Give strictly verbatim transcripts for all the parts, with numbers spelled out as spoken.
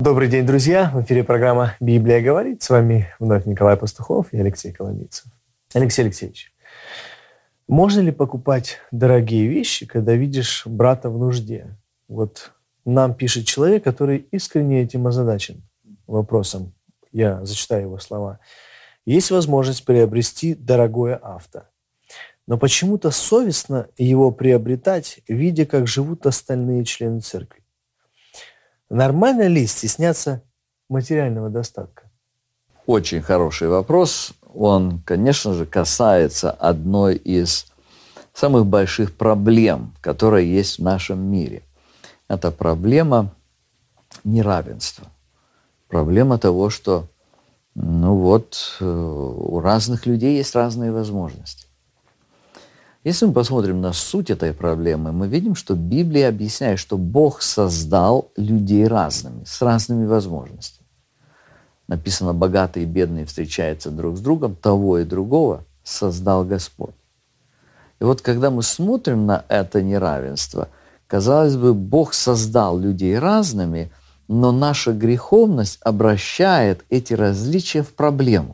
Добрый день, друзья! В эфире программа «Библия говорит». С вами вновь Николай Пастухов и Алексей Коломийцев. Алексей Алексеевич, можно ли покупать дорогие вещи, когда видишь брата в нужде? Вот нам пишет человек, который искренне этим озадачен вопросом. Я зачитаю его слова. Есть возможность приобрести дорогое авто, но почему-то совестно его приобретать, видя, как живут остальные члены церкви. Нормально ли стесняться материального достатка? Очень хороший вопрос. Он, конечно же, касается одной из самых больших проблем, которая есть в нашем мире. Это проблема неравенства. Проблема того, что ну вот, у разных людей есть разные возможности. Если мы посмотрим на суть этой проблемы, мы видим, что Библия объясняет, что Бог создал людей разными, с разными возможностями. Написано, богатые и бедные встречаются друг с другом, того и другого создал Господь. И вот когда мы смотрим на это неравенство, казалось бы, Бог создал людей разными, но наша греховность обращает эти различия в проблему.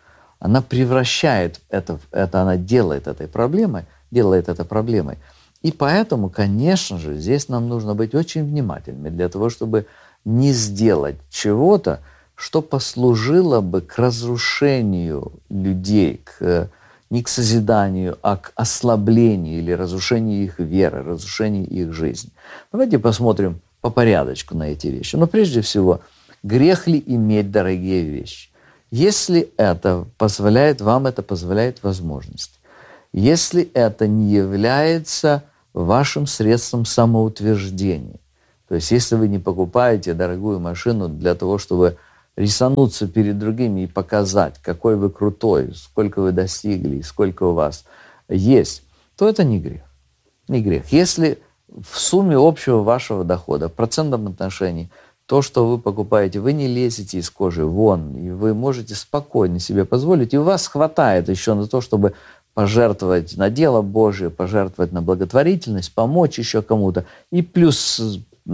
Она превращает это, это, она делает этой проблемой, делает это проблемой. И поэтому, конечно же, здесь нам нужно быть очень внимательными для того, чтобы не сделать чего-то, что послужило бы к разрушению людей, к, не к созиданию, а к ослаблению или разрушению их веры, разрушению их жизни. Давайте посмотрим по порядочку на эти вещи. Но прежде всего, грех ли иметь дорогие вещи? Если это позволяет, вам это позволяет возможность, если это не является вашим средством самоутверждения, то есть если вы не покупаете дорогую машину для того, чтобы рисануться перед другими и показать, какой вы крутой, сколько вы достигли, сколько у вас есть, то это не грех. Не грех. Если в сумме общего вашего дохода, в процентном отношении, то, что вы покупаете, вы не лезете из кожи вон, и вы можете спокойно себе позволить, и у вас хватает еще на то, чтобы пожертвовать на дело Божие, пожертвовать на благотворительность, помочь еще кому-то. И плюс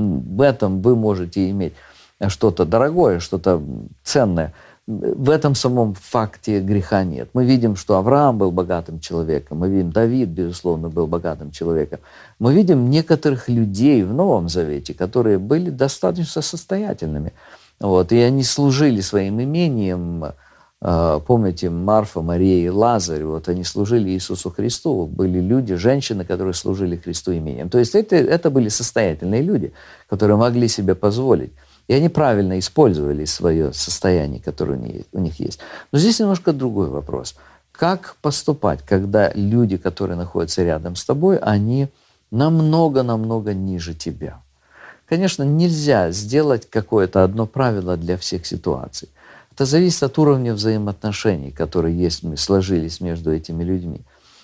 в этом вы можете иметь что-то дорогое, что-то ценное. В этом самом факте греха нет. Мы видим, что Авраам был богатым человеком, мы видим, Давид, безусловно, был богатым человеком. Мы видим некоторых людей в Новом Завете, которые были достаточно состоятельными. Вот, и они служили своим имением. Помните, Марфа, Мария и Лазарь, вот они служили Иисусу Христу. Были люди, женщины, которые служили Христу имением. То есть это, это были состоятельные люди, которые могли себе позволить. И они правильно использовали свое состояние, которое у них есть. Но здесь немножко другой вопрос. Как поступать, когда люди, которые находятся рядом с тобой, они намного-намного ниже тебя? Конечно, нельзя сделать какое-то одно правило для всех ситуаций. Это зависит от уровня взаимоотношений, которые есть, сложились между этими людьми.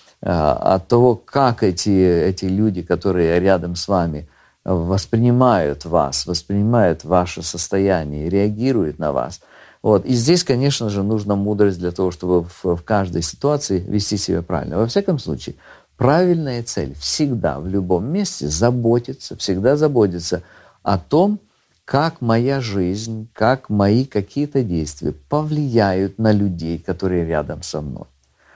От того, как эти, эти люди, которые рядом с вами, воспринимают вас, воспринимают ваше состояние, реагируют на вас. Вот. И здесь, конечно же, нужна мудрость для того, чтобы в, в каждой ситуации вести себя правильно. Во всяком случае, правильная цель всегда, в любом месте заботиться, всегда заботиться о том, как моя жизнь, как мои какие-то действия повлияют на людей, которые рядом со мной.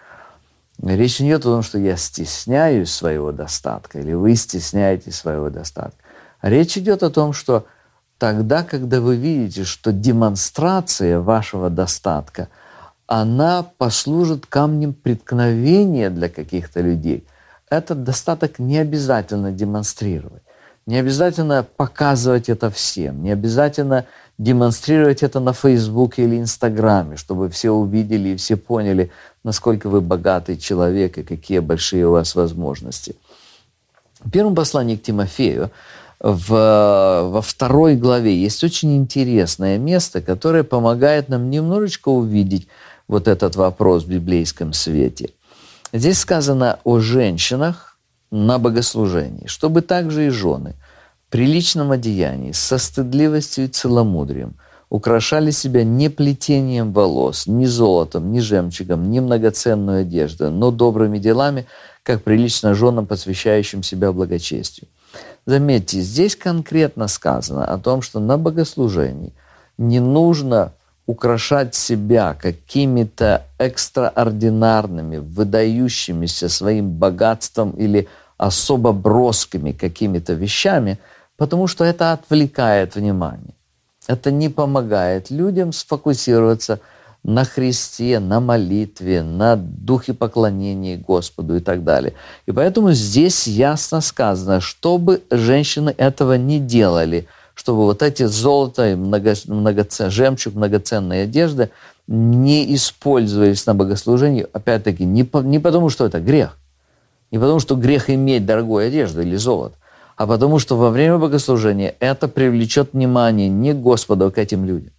Речь не идет о том, что я стесняюсь своего достатка, или вы стесняетесь своего достатка. Речь идет о том, что тогда, когда вы видите, что демонстрация вашего достатка, она послужит камнем преткновения для каких-то людей, этот достаток не обязательно демонстрировать. Не обязательно показывать это всем, не обязательно демонстрировать это на Фейсбуке или Инстаграме, чтобы все увидели и все поняли, насколько вы богатый человек и какие большие у вас возможности. В первом послании к Тимофею, в, во второй главе, есть очень интересное место, которое помогает нам немножечко увидеть вот этот вопрос в библейском свете. Здесь сказано о женщинах на богослужении, чтобы также и жены в приличном одеянии, со стыдливостью и целомудрием украшали себя не плетением волос, ни золотом, ни жемчугом, ни многоценной одеждой, но добрыми делами, как прилично женам, посвящающим себя благочестию. Заметьте, здесь конкретно сказано о том, что на богослужении не нужно украшать себя какими-то экстраординарными, выдающимися своим богатством или особо броскими какими-то вещами, потому что это отвлекает внимание. Это не помогает людям сфокусироваться на Христе, на молитве, на духе поклонения Господу и так далее. И поэтому здесь ясно сказано, чтобы женщины этого не делали, чтобы вот эти золото, много, многоцен, жемчуг, многоценные одежды не использовались на богослужении, опять-таки, не, по, не потому, что это грех, не потому, что грех иметь дорогую одежду или золото, а потому, что во время богослужения это привлечет внимание не к Господу, а к этим людям.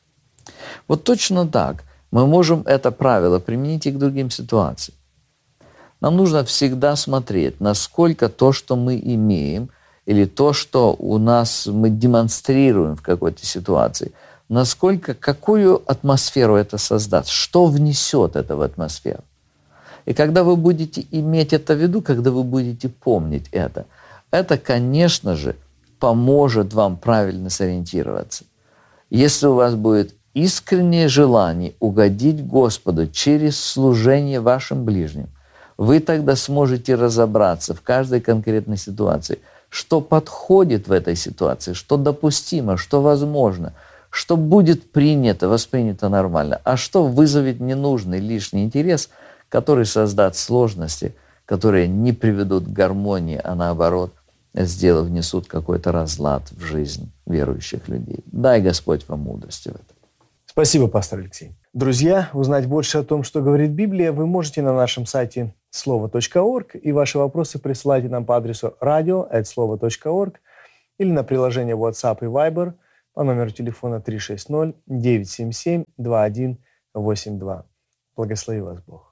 Вот точно так мы можем это правило применить и к другим ситуациям. Нам нужно всегда смотреть, насколько то, что мы имеем, или то, что у нас мы демонстрируем в какой-то ситуации, насколько, какую атмосферу это создаст, что внесет это в атмосферу. И когда вы будете иметь это в виду, когда вы будете помнить это, это, конечно же, поможет вам правильно сориентироваться. Если у вас будет искреннее желание угодить Господу через служение вашим ближним, вы тогда сможете разобраться в каждой конкретной ситуации, что подходит в этой ситуации, что допустимо, что возможно, что будет принято, воспринято нормально, а что вызовет ненужный лишний интерес, который создаст сложности, которые не приведут к гармонии, а наоборот, сделав, внесут какой-то разлад в жизнь верующих людей. Дай Господь вам мудрости в этом. Спасибо, пастор Алексей. Друзья, узнать больше о том, что говорит Библия, вы можете на нашем сайте слово точка орг, и ваши вопросы присылайте нам по адресу радио эт слово точка орг или на приложение WhatsApp и Viber по номеру телефона три шесть ноль девять семь семь два один восемь два. Благослови вас Бог.